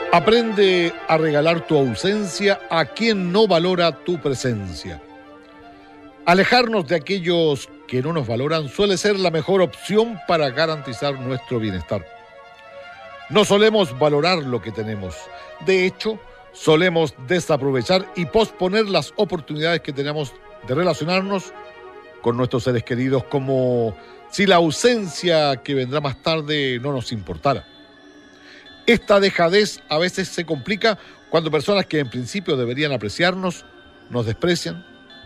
Aprende a regalar tu ausencia a quien no valora tu presencia. Alejarnos de aquellos que no nos valoran suele ser la mejor opción para garantizar nuestro bienestar. No solemos valorar lo que tenemos. De hecho, solemos desaprovechar y posponer las oportunidades que tenemos de relacionarnos con nuestros seres queridos, como si la ausencia que vendrá más tarde no nos importara. Esta dejadez a veces se complica cuando personas que en principio deberían apreciarnos nos desprecian.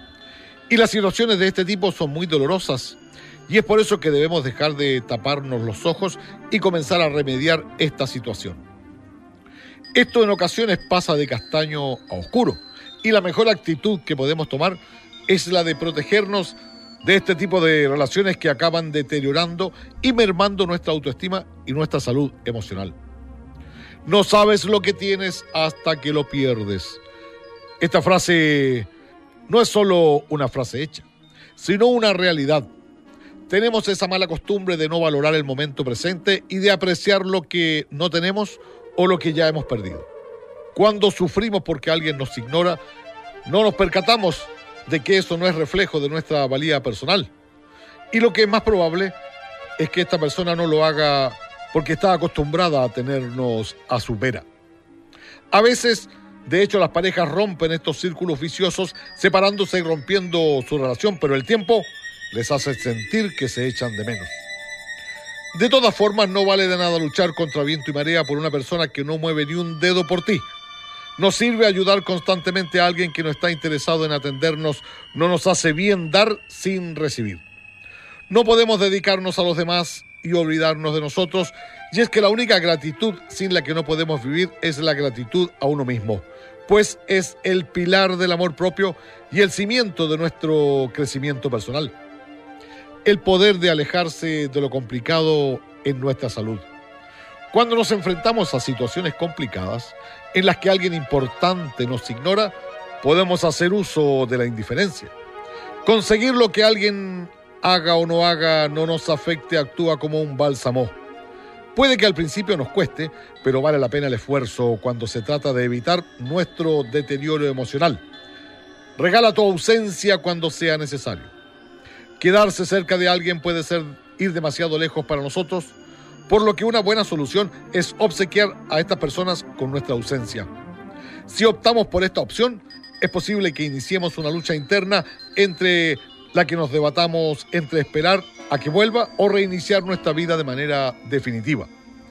Y las situaciones de este tipo son muy dolorosas, y es por eso que debemos dejar de taparnos los ojos y comenzar a remediar esta situación. Esto en ocasiones pasa de castaño a oscuro, y la mejor actitud que podemos tomar es la de protegernos de este tipo de relaciones que acaban deteriorando y mermando nuestra autoestima y nuestra salud emocional. No sabes lo que tienes hasta que lo pierdes. Esta frase no es solo una frase hecha, sino una realidad. Tenemos esa mala costumbre de no valorar el momento presente y de apreciar lo que no tenemos o lo que ya hemos perdido. Cuando sufrimos porque alguien nos ignora, no nos percatamos de que eso no es reflejo de nuestra valía personal. Y lo que es más probable es que esta persona no lo haga porque está acostumbrada a tenernos a su vera. A veces, de hecho, las parejas rompen estos círculos viciosos, separándose y rompiendo su relación, pero el tiempo les hace sentir que se echan de menos. De todas formas, no vale de nada luchar contra viento y marea por una persona que no mueve ni un dedo por ti. No sirve ayudar constantemente a alguien que no está interesado en atendernos, no nos hace bien dar sin recibir. No podemos dedicarnos a los demás y olvidarnos de nosotros, y es que la única gratitud sin la que no podemos vivir es la gratitud a uno mismo, pues es el pilar del amor propio y el cimiento de nuestro crecimiento personal. El poder de alejarse de lo complicado en nuestra salud. Cuando nos enfrentamos a situaciones complicadas en las que alguien importante nos ignora, podemos hacer uso de la indiferencia. Conseguir lo que alguien haga o no haga no nos afecte, actúa como un bálsamo. Puede que al principio nos cueste, pero vale la pena el esfuerzo cuando se trata de evitar nuestro deterioro emocional. Regala tu ausencia cuando sea necesario. Quedarse cerca de alguien puede ser ir demasiado lejos para nosotros, por lo que una buena solución es obsequiar a estas personas con nuestra ausencia. Si optamos por esta opción, es posible que iniciemos una lucha interna entre la que nos debatamos entre esperar a que vuelva o reiniciar nuestra vida de manera definitiva.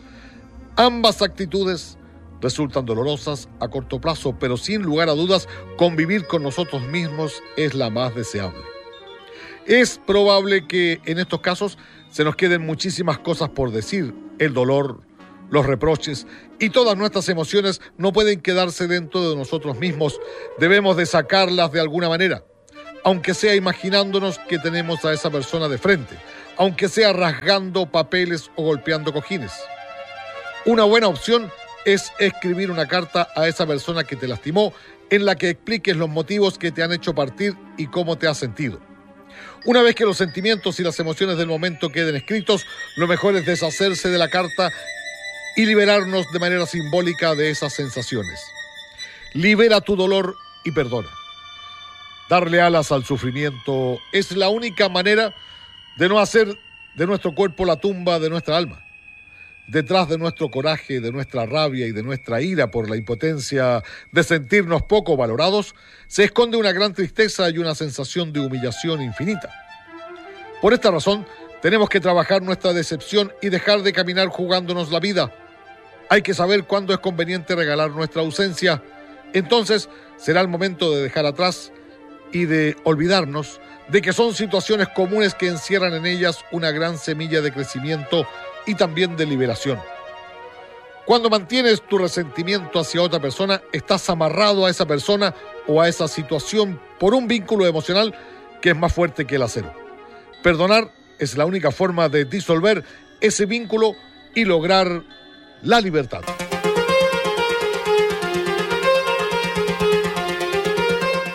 Ambas actitudes resultan dolorosas a corto plazo, pero sin lugar a dudas, convivir con nosotros mismos es la más deseable. Es probable que en estos casos se nos queden muchísimas cosas por decir. El dolor, los reproches y todas nuestras emociones no pueden quedarse dentro de nosotros mismos. Debemos de sacarlas de alguna manera, aunque sea imaginándonos que tenemos a esa persona de frente, aunque sea rasgando papeles o golpeando cojines. Una buena opción es escribir una carta a esa persona que te lastimó, en la que expliques los motivos que te han hecho partir y cómo te has sentido. Una vez que los sentimientos y las emociones del momento queden escritos, lo mejor es deshacerse de la carta y liberarnos de manera simbólica de esas sensaciones. Libera tu dolor y perdona. Darle alas al sufrimiento es la única manera de no hacer de nuestro cuerpo la tumba de nuestra alma. Detrás de nuestro coraje, de nuestra rabia y de nuestra ira por la impotencia de sentirnos poco valorados, se esconde una gran tristeza y una sensación de humillación infinita. Por esta razón, tenemos que trabajar nuestra decepción y dejar de caminar jugándonos la vida. Hay que saber cuándo es conveniente regalar nuestra ausencia. Entonces, será el momento de dejar atrás y de olvidarnos de que son situaciones comunes que encierran en ellas una gran semilla de crecimiento y también de liberación. Cuando mantienes tu resentimiento hacia otra persona, estás amarrado a esa persona o a esa situación por un vínculo emocional que es más fuerte que el acero. Perdonar es la única forma de disolver ese vínculo y lograr la libertad.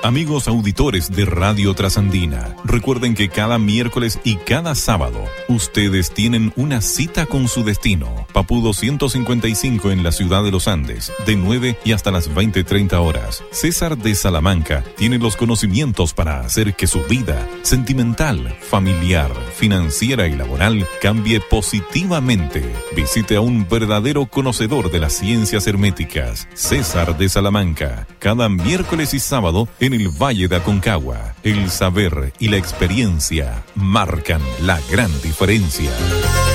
Amigos auditores de Radio Trasandina, recuerden que cada miércoles y cada sábado ustedes tienen una cita con su destino. Papudo 155 en la ciudad de Los Andes, de 9 y hasta las 20:30 horas. César de Salamanca tiene los conocimientos para hacer que su vida sentimental, familiar, financiera y laboral cambie positivamente. Visite a un verdadero conocedor de las ciencias herméticas, César de Salamanca, cada miércoles y sábado en el Valle de Aconcagua. El saber y la experiencia marcan la gran diferencia.